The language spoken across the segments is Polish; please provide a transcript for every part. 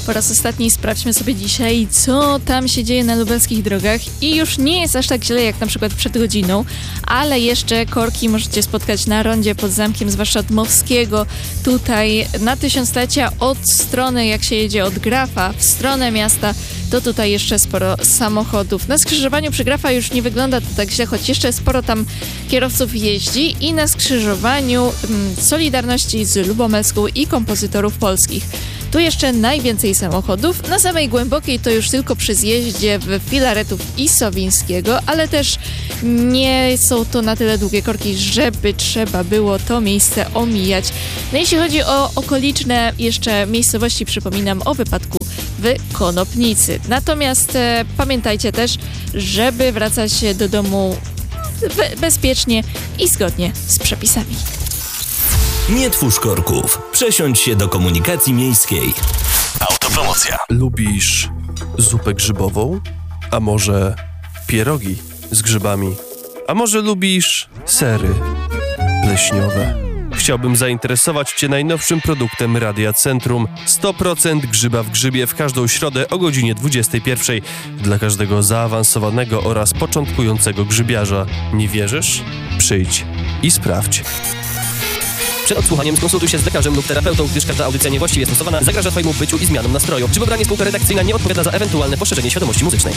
Po raz ostatni sprawdźmy sobie dzisiaj, co tam się dzieje na lubelskich drogach i już nie jest aż tak źle jak na przykład przed godziną, ale jeszcze korki możecie spotkać na rondzie pod zamkiem, zwłaszcza od Mowskiego. Tutaj na tysiąclecia od strony, jak się jedzie od Grafa w stronę miasta, to tutaj jeszcze sporo samochodów. Na skrzyżowaniu przy Grafa już nie wygląda to tak źle, choć jeszcze sporo tam kierowców jeździ i na skrzyżowaniu Solidarności z Lubomelską i Kompozytorów Polskich. Tu jeszcze najwięcej samochodów. Na samej Głębokiej to już tylko przy zjeździe w Filaretów i Sowińskiego, ale też nie są to na tyle długie korki, żeby trzeba było to miejsce omijać. No jeśli chodzi o okoliczne jeszcze miejscowości, przypominam o wypadku w Konopnicy. Natomiast pamiętajcie też, żeby wracać do domu bezpiecznie i zgodnie z przepisami. Nie twórz korków. Przesiądź się do komunikacji miejskiej. Autopromocja. Lubisz zupę grzybową? A może pierogi z grzybami? A może lubisz sery leśniowe? Chciałbym zainteresować Cię najnowszym produktem Radia Centrum. 100% grzyba w grzybie w każdą środę o godzinie 21. Dla każdego zaawansowanego oraz początkującego grzybiarza. Nie wierzysz? Przyjdź i sprawdź. Przed odsłuchaniem skonsultuj się z lekarzem lub terapeutą, gdyż każda audycja niewłaściwie stosowana zagraża Twojemu byciu i zmianom nastroju. Grzybobranie spółka redakcyjna nie odpowiada za ewentualne poszerzenie świadomości muzycznej.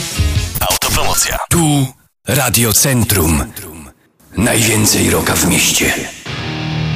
Autopromocja. Tu Radio Centrum. Najwięcej rocka w mieście.